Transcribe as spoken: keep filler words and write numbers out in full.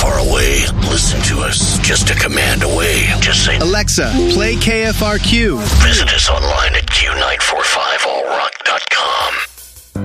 far away, listen to us just a command away. Just say, Alexa, play K F R Q. Visit us online at Q